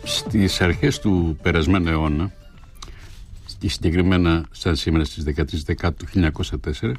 Στις αρχές του περασμένου αιώνα, και συγκεκριμένα σαν σήμερα στις 13 Δεκάτου του 1904,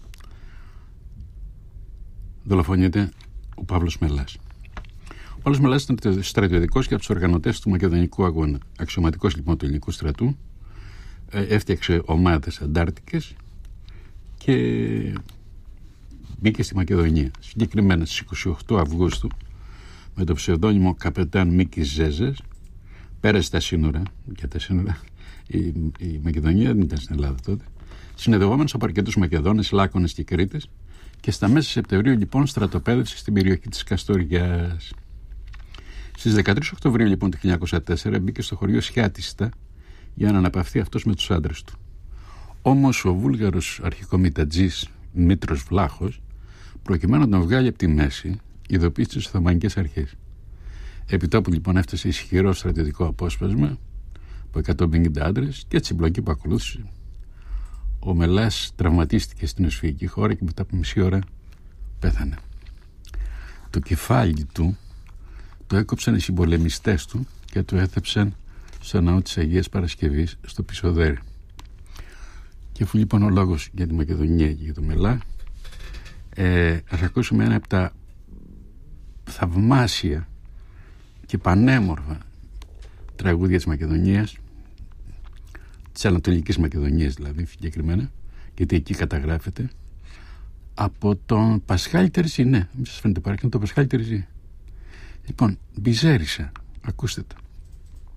δολοφονείται ο Παύλος Μελάς. Ο Παύλος Μελάς ήταν στρατιωτικός και από τους οργανωτές του Μακεδονικού Αγώνα. Αξιωματικός λοιπόν του ελληνικού στρατού, έφτιαξε ομάδες αντάρτικες και μπήκε στη Μακεδονία. Συγκεκριμένα στις 28 Αυγούστου, με το ψευδόνυμο Καπετάν Μίκης Ζέζες, πέρασε τα σύνορα, και τα σύνορα, η Μακεδονία δεν ήταν στην Ελλάδα τότε, συνεδευόμενος από αρκετούς Μακεδόνες, Λάκωνες και Κρήτες, και στα μέσα Σεπτεμβρίου λοιπόν στρατοπέδευσε στην περιοχή της Καστοριάς. Στις 13 Οκτωβρίου λοιπόν του 1904 μπήκε στο χωριό Σιάτιστα για να αναπαυθεί αυτός με τους άντρες του. Όμως ο Βούλγαρος αρχικομητατζής Μήτρος Βλάχος, προκειμένου να τον βγάλει από τη μέση, ειδοποίησε τις Οθωμανικές αρχές. Επιτόπου λοιπόν έφτασε ισχυρό στρατιωτικό απόσπασμα από 150 άντρες, και έτσι η μπλοκή που ακολούθησε, ο Μελάς τραυματίστηκε στην νοσφυγική χώρα και μετά από μισή ώρα πέθανε. Το κεφάλι του το έκοψαν οι συμπολεμιστές του και το έθεψαν στο ναό της Αγίας Παρασκευής στο Πισοδέρι. Και αφού λοιπόν ο λόγος για τη Μακεδονία και για το Μελά, ας ακούσουμε ένα από τα θαυμάσια και πανέμορφα τραγούδια της Μακεδονίας, της Ανατολικής Μακεδονίας δηλαδή συγκεκριμένα, γιατί εκεί καταγράφεται, από τον Πασχάλη Τερζή. Ναι, μην σας φαίνεται παράξενο, τον Πασχάλη Τερζή. Λοιπόν, Μπιζέρισα, ακούστε το.